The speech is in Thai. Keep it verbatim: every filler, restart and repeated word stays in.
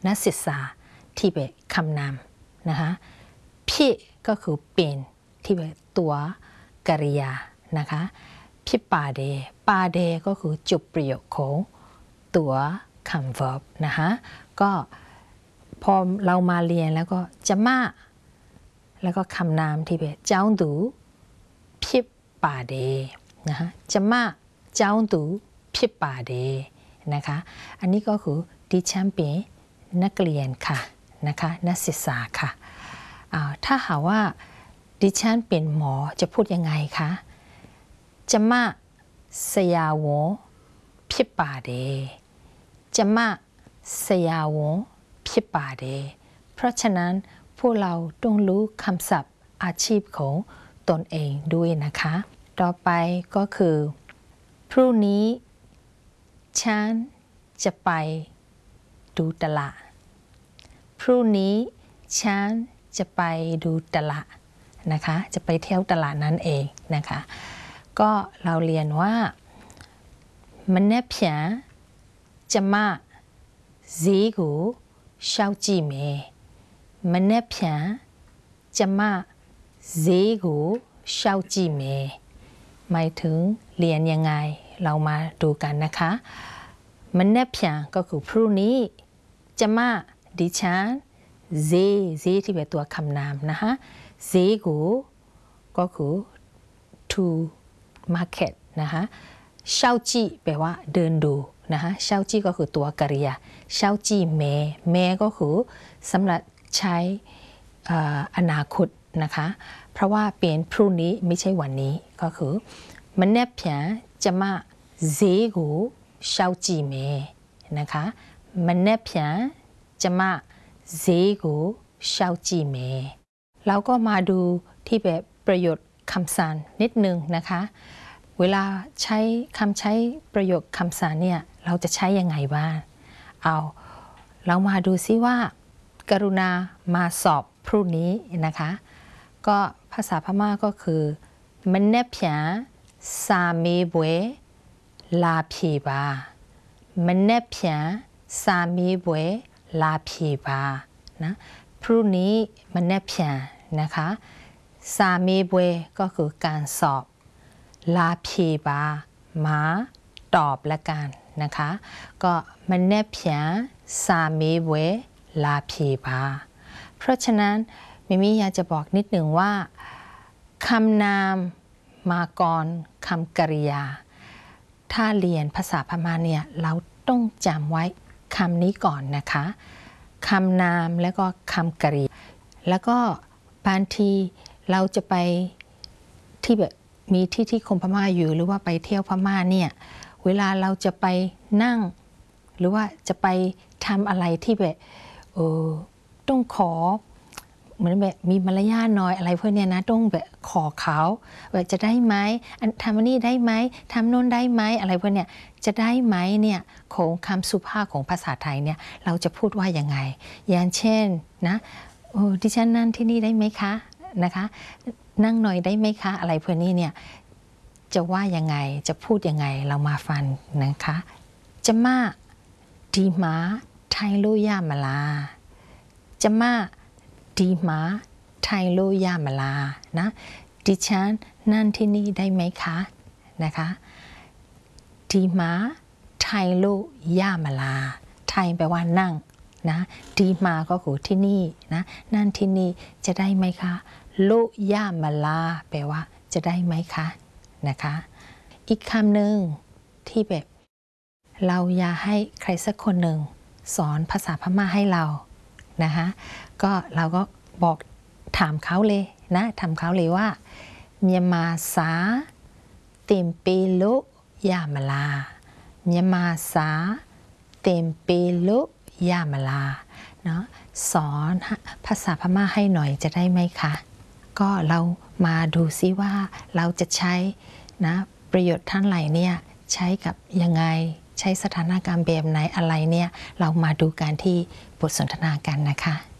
นักศึกษาที่เป็นคำนามนะคะพี่ก็คือเป็นที่เป็นตัวกริยานะคะพี่ปาเดปาเดก็คือจุดประโยคของตัวคำ verb นะคะก็พอเรามาเรียนแล้วก็จะมาแล้วก็คำนามที่เป็นเจ้าดูพี่ปาเดนะคะจะมาเจ้าดูพี่ปาเดนะคะอันนี้ก็คือดิฉันเป็นนักเรียนค่ะนะคะนักศึกษาค่ะถ้าหากว่าดิฉันเป็นหมอจะพูดยังไงคะจะมาสยาวพี่ปาเดจะมาสยาวพี่ปาเดเพราะฉะนั้นพวกเราต้องรู้คำศัพท์อาชีพของตนเองด้วยนะคะต่อไปก็คือพรุ่งนี้ฉันจะไปดูตลาดพรุ่งนี้ฉันจะไปดูตลาดนะคะจะไปเที่ยวตลาดนั่นเองนะคะก็เราเรียนว่ามันแนบเพียงจะมาဈေးကိုရှောက်ကြည့်မယ်မနေ့ပြန်จะมาဈေးကိုရှောက်ကြည့်မယ်หมายถึงเรียนยังไงเรามาดูกันนะคะมနေ့ပြန်ก็คือพรุ่งนี้จะมาดิฉันဈေးဈေးที่เป็นตัวคำนามนะคะဈေးကိုก็คือ to market นะคะเช่าจีแปลว่าเดินดูนะคะเช่าจีก็คือตัวกริยาเช่าจีแม่แม่ก็คือสำหรับใช้อนาคตนะคะเพราะว่าเป็นพรุ่งนี้ไม่ใช่วันนี้ก็คือมันแนบเพียงจะมาဈေးကိုเช่าจีแม่นะคะมันแนบเพียงจะมาဈေးကိုเช่าจีแม่เราก็มาดูที่แบบประโยชน์คำสั่งนิดนึงนะคะเวลาใช้คำใช้ประโยคคำสั่งเนี่ยเราจะใช้ยังไงบ้างเอาเรามาดูซิว่ากรุณามาสอบพรุ่งนี้นะคะก็ภาษาพม่าก็คือมันแนบเพียงสามีบวยลาพีบามันแนบเพียงสามีบวยลาพีบานะพรุ่งนี้มันแนบเพียงนะคะสามีบวยก็คือการสอบลาพีบามาตอบละกันนะคะก็มันแนบเพียงสามีบวยลาพีบาเพราะฉะนั้นมิมิอยากจะบอกนิดหนึ่งว่าคำนามมาก่อนคำกริยาถ้าเรียนภาษาพม่าเนี่ยเราต้องจำไว้คำนี้ก่อนนะคะคำนามแล้วก็คำกริยาแล้วก็บางทีเราจะไปที่แบบมีที่ที่คนพม่าอยู่หรือว่าไปเที่ยวพม่าเนี่ยเวลาเราจะไปนั่งหรือว่าจะไปทำอะไรที่แบบเออต้องขอเหมือนแบบมีมารยาทน้อยอะไรพวกเนี้ยนะต้องแบบขอเขาว่าจะได้ไหมทำอันนี้ได้ไหมทำโน้นได้ไหมอะไรพวกเนี้ยจะได้ไหมเนี่ยของคำสุภาพของภาษาไทยเนี่ยเราจะพูดว่ายังไงอย่างเช่นนะโอ้ดิฉันนั่งที่นี่ได้ไหมคะนะคะนั่งหน่อยได้ไหมคะอะไรพวกนี้เนี่ยจะว่ายังไงจะพูดยังไงเรามาฟังนะคะจะมาดีมาไทยโลยามาลาจะมาดีมาไทยโลยามาลานะดิฉันนั่งที่นี่ได้ไหมคะนะคะดีมาไทยโลยามาลาไทยแปลว่านั่งนะดีมาก็คือที่นี่นะนั่งที่นี่จะได้ไหมคะโลยามาลาแปลว่าจะได้ไหมคะนะคะอีกคำหนึ่งที่แบบเราอยากให้ใครสักคนหนึ่งสอนภาษาพม่าให้เรานะคะก็เราก็บอกถามเขาเลยนะถามเขาเลยว่าเมียมาสาเต็มเปโลยามาลาเมียมาสาเต็มเปโลยามาลาเนาะสอนภาษาพม่าให้หน่อยจะได้ไหมคะก็เรามาดูซิว่าเราจะใช้นะประโยชน์ทั้งหลายเนี่ยใช้กับยังไงใช้สถานการณ์แบบไหนอะไรเนี่ยเรามาดูกันที่บทสนทนากันนะคะ